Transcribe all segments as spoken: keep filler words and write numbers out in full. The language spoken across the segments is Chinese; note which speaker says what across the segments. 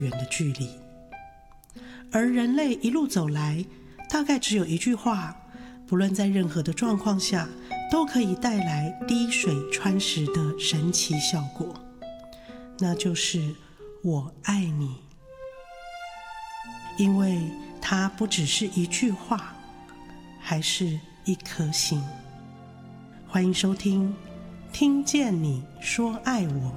Speaker 1: 远的距离。而人类一路走来，大概只有一句话，不论在任何的状况下，都可以带来滴水穿石的神奇效果，那就是我爱你。因为它不只是一句话，还是一颗心。欢迎收听听见你说爱我。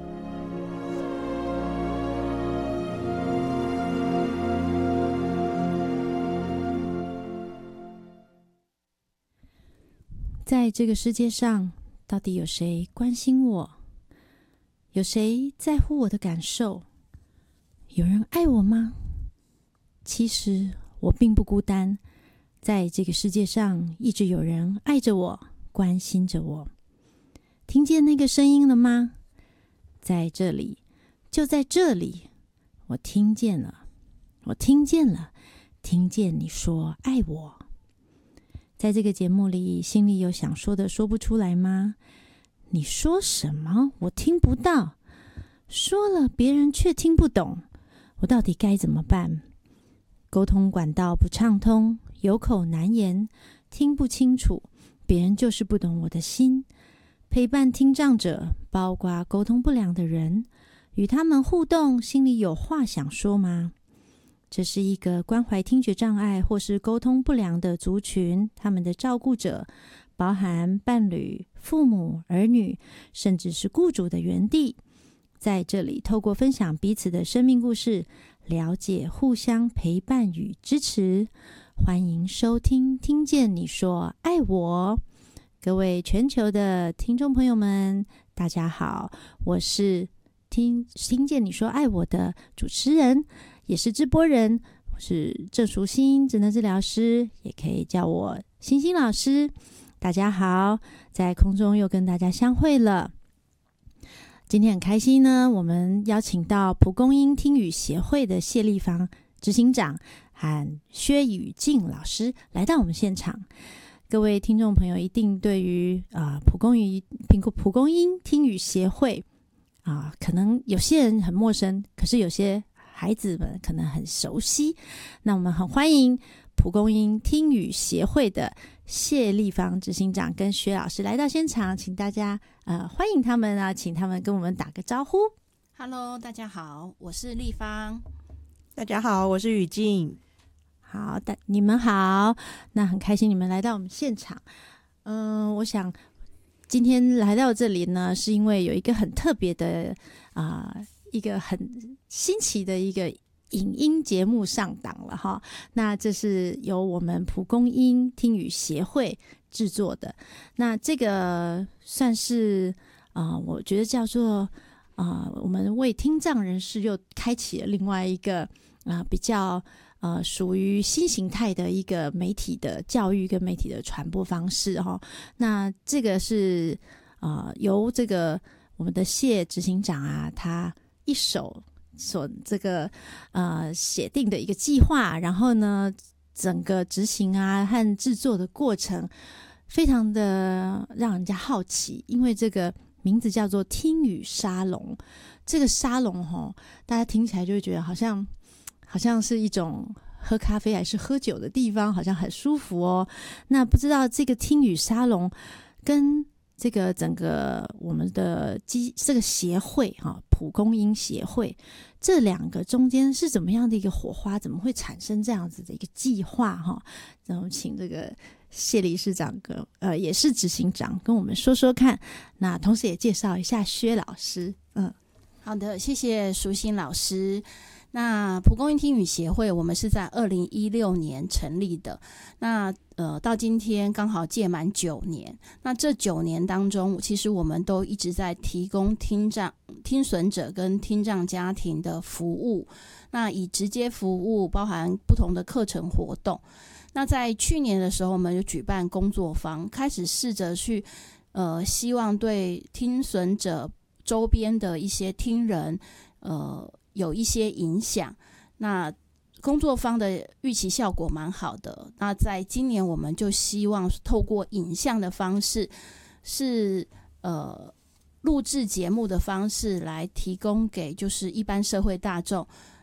Speaker 2: 在这个世界上，到底有谁关心我？有谁在乎我的感受？有人爱我吗？其实我并不孤单，在这个世界上一直有人爱着我，关心着我。听见那个声音了吗？在这里，就在这里，我听见了，我听见了，听见你说爱我。在这个节目里，心里有想说的说不出来吗？你说什么？我听不到。说了，别人却听不懂。我到底该怎么办？沟通管道不畅通，有口难言，听不清楚，别人就是不懂我的心。陪伴听障者，包括沟通不良的人，与他们互动，心里有话想说吗？这是一个关怀听觉障碍或是沟通不良的族群，他们的照顾者，包含伴侣、父母、儿女，甚至是雇主的园地。在这里，透过分享彼此的生命故事，了解、互相陪伴与支持。欢迎收听听见你说爱我。各位全球的听众朋友们，大家好，我是听听见你说爱我的主持人，也是直播人，我是郑淑欣，职能治疗师，也可以叫我欣欣老师。大家好，在空中又跟大家相会了。今天很开心呢，我们邀请到蒲公英听语协会的谢丽芳执行长和薛宇静老师来到我们现场。各位听众朋友一定对于啊蒲公英蒲公英听语协会啊，可能有些人很陌生，可是有些孩子们可能很熟悉。那我们很欢迎蒲公英听语协会的谢丽芳执行长跟薛老师来到现场，请大家呃欢迎他们啊，请他们跟我们打个招呼。
Speaker 3: Hello， 大家好，我是丽芳。
Speaker 4: 大家好，我是宇静。
Speaker 2: 好的，你们好，那很开心你们来到我们现场。嗯、呃，我想今天来到这里呢，是因为有一个很特别的啊、呃，一个很新奇的一个影音节目上档了哈。那这是由我们蒲公英听语协会制作的。那这个算是啊、呃，我觉得叫做啊、呃，我们为听障人士又开启了另外一个啊、呃、比较。呃，属于新形态的一个媒体的教育跟媒体的传播方式哈、哦。那这个是呃由这个我们的谢执行长啊，他一手所这个呃写定的一个计划，然后呢，整个执行啊和制作的过程非常的让人家好奇，因为这个名字叫做听语沙龙。这个沙龙哈、哦，大家听起来就会觉得好像。好像是一种喝咖啡还是喝酒的地方，好像很舒服哦。那不知道这个听语沙龙跟这个整个我们的基这个协会哈，蒲公英协会这两个中间是怎么样的一个火花？怎么会产生这样子的一个计划哈？然后请这个谢理事长跟呃也是执行长跟我们说说看。那同时也介绍一下薛老师。嗯，
Speaker 3: 好的，谢谢淑欣老师。那蒲公英听语协会，我们是在二零一六年成立的。那呃，到今天刚好届满九年。那这九年当中，其实我们都一直在提供听障、听损者跟听障家庭的服务。那以直接服务，包含不同的课程活动。那在去年的时候，我们就举办工作坊，开始试着去呃，希望对听损者周边的一些听人，呃。有一些影响，那工作坊的预期效果蛮好的。那在今年，我们就希望透过影像的方式，是呃录制节目的方式来提供给就是一般社会大众